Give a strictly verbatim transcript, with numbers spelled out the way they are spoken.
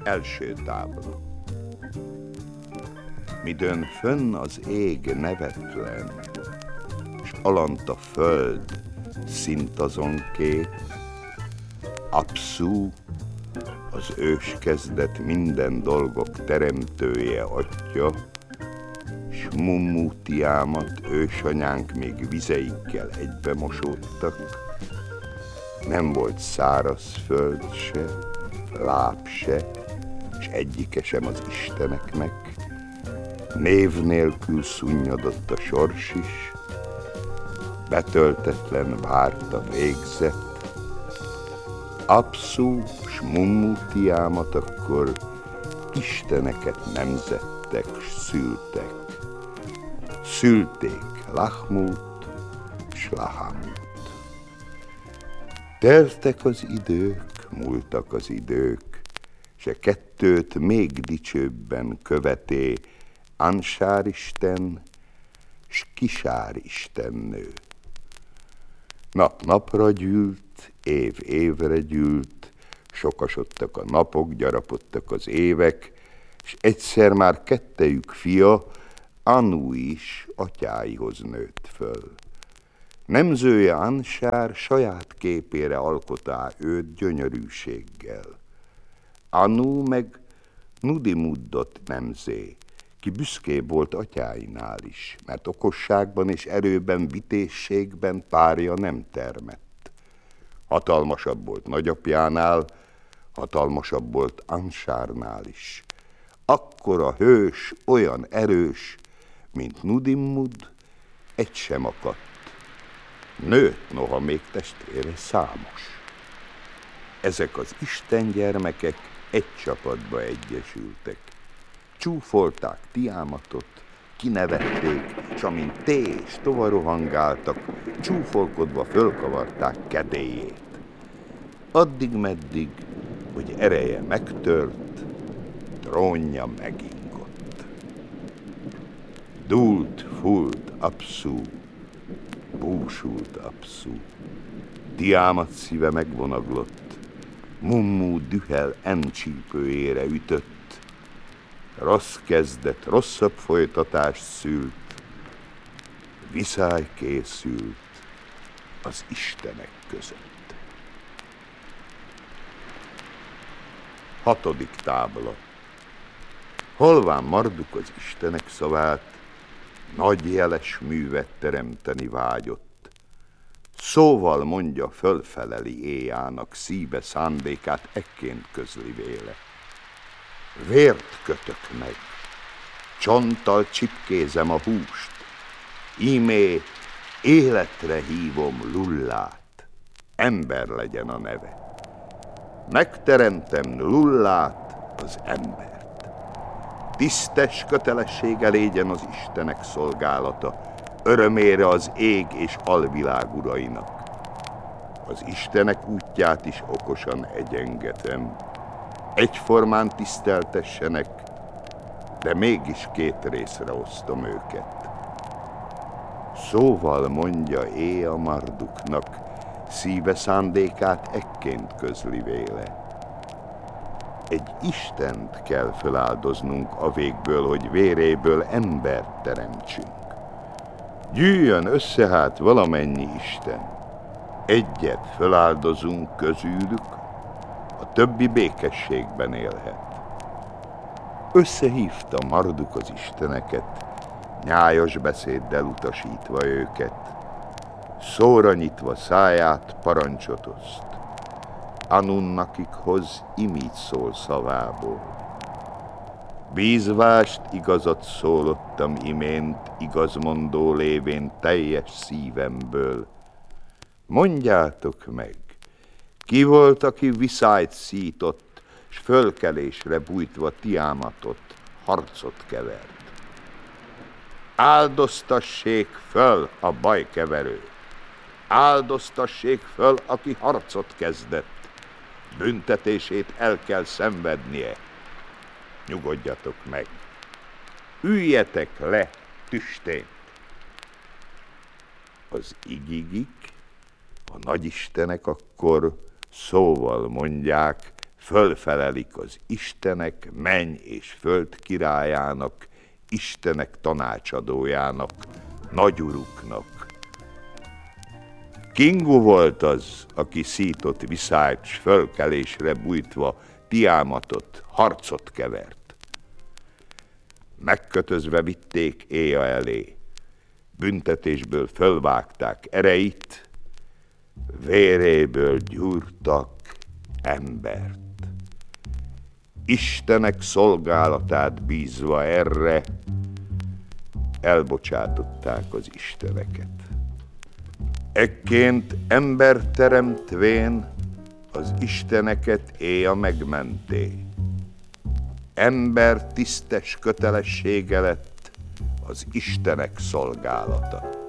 Első tábla. Midőn fönn az ég nevetlen, s alant a föld szint azon két, Apszú, az őskezdet minden dolgok teremtője atya, s Mummu Tiamat, ősanyánk még vizeikkel egybe mosódtak. Nem volt száraz föld se, láb se, s egyike sem az isteneknek. Név nélkül szunnyadott a sors is, betöltetlen várt a végzet. Apszú s Mummu Tiamat akkor isteneket nemzettek, s szültek. Szülték Lahmut s Lahamut. Teltek az idők, múltak az idők, s a kettőt még dicsőbben követé Ansár isten s Kisár istennő. Nap napra gyűlt, év évre gyűlt, sokasodtak a napok, gyarapodtak az évek, s egyszer már kettejük fia, Anu is atyáihoz nőtt föl. Nemzője Ansár saját képére alkotá őt gyönyörűséggel. Anu meg Nudimuddot nemzé, ki büszkébb volt atyáinál is, mert okosságban és erőben, vitézségben párja nem termett. Hatalmasabb volt nagyapjánál, hatalmasabb volt Ansárnál is. Akkora hős, olyan erős, mint Nudimmud, egy sem akadt. Nőtt noha még testvére számos. Ezek az istengyermekek egy csapatba egyesültek. Csúfolták Tiamatot, kinevették, s amint té és tova rohangáltak, csúfolkodva fölkavarták kedélyét. Addig-meddig, hogy ereje megtört, trónja megingott. Dúlt, fúlt Apszú, búsult Apszú, Tiamat szíve megvonaglott, Mummu dühel encsípőjére ütött, rossz kezdet, rosszabb folytatást szült, viszály készült az istenek között. Hatodik tábla. Holván Marduk az istenek szavát, nagy jeles művet teremteni vágyott. Szóval mondja, fölfeleli éjának szíve szándékát, ekként közli véle. Vért kötök meg, csonttal csipkézem a húst, ímé életre hívom Lullát, ember legyen a neve. Megteremtem Lullát, az embert. Tisztes kötelessége légyen az istenek szolgálata, örömére az ég és alvilág urainak. Az istenek útját is okosan egyengetem, egyformán tiszteltessenek, de mégis két részre osztom őket. Szóval mondja Éa Marduknak, szíve szándékát ekként közli véle. Egy istent kell feláldoznunk a végből, hogy véréből embert teremtsünk. Gyűjjön össze hát valamennyi isten, egyet feláldozunk közülük, a többi békességben élhet. Összehívta Marduk az isteneket, nyájas beszéddel utasítva őket, szóra nyitva száját parancsot oszt. Anunnakikhoz imígy szól szavából. Bízvást igazat szólottam imént, igazmondó lévén teljes szívemből. Mondjátok meg, ki volt, aki viszályt szított, s fölkelésre bújtva Tiamatot, harcot kevert? Áldoztassék föl a bajkeverő, áldoztassék föl, aki harcot kezdett, büntetését el kell szenvednie. Nyugodjatok meg, üljetek le tüstént. Az igigik, a nagyistenek akkor szóval mondják, fölfelelik az istenek, menny és föld királyának, istenek tanácsadójának, nagyuruknak. Kingu volt az, aki szított viszályt, s fölkelésre bújtva Tiámatot, harcot kevert. Megkötözve vitték Éja elé, büntetésből fölvágták ereit, véréből gyúrtak embert. Istenek szolgálatát bízva erre elbocsátották az isteneket. Ekként ember teremtvén az isteneket Éja megmenté. Ember tisztes kötelessége lett az istenek szolgálata.